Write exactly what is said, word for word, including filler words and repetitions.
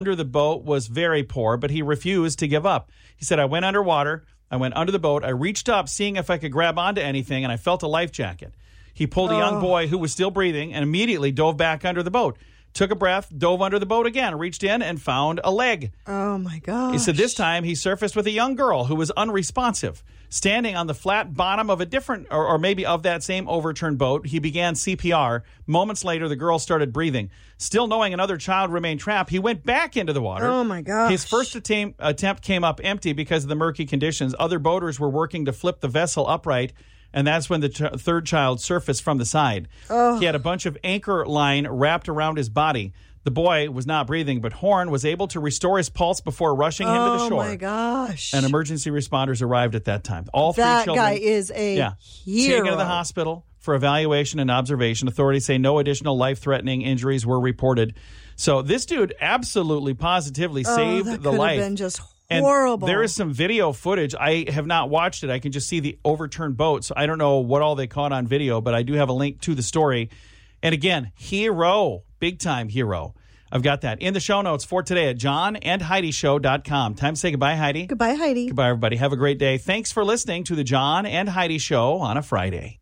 under the boat was very poor, but he refused to give up. He said, I went underwater. I went under the boat. I reached up, seeing if I could grab onto anything, and I felt a life jacket. He pulled a young Oh. boy who was still breathing and immediately dove back under the boat. Took a breath, dove under the boat again, reached in, and found a leg. Oh, my gosh. He said this time he surfaced with a young girl who was unresponsive. Standing on the flat bottom of a different, or, or maybe of that same overturned boat, he began C P R. Moments later, the girl started breathing. Still knowing another child remained trapped, he went back into the water. Oh, my gosh. His first attempt, attempt came up empty because of the murky conditions. Other boaters were working to flip the vessel upright, and that's when the ch- third child surfaced from the side. Oh. He had a bunch of anchor line wrapped around his body. The boy was not breathing, but Horn was able to restore his pulse before rushing him to the shore. Oh, my gosh. And emergency responders arrived at that time. All three that children guy is a yeah, hero. taken to the hospital for evaluation and observation. Authorities say no additional life-threatening injuries were reported. So this dude absolutely, positively oh, saved that the could life. have been just And horrible. there is some video footage. I have not watched it. I can just see the overturned boat. So I don't know what all they caught on video, but I do have a link to the story. And again, hero, big time hero. I've got that in the show notes for today at john and heidi show dot com. Time to say goodbye, Heidi. Goodbye, Heidi. Goodbye, everybody. Have a great day. Thanks for listening to the John and Heidi Show on a Friday.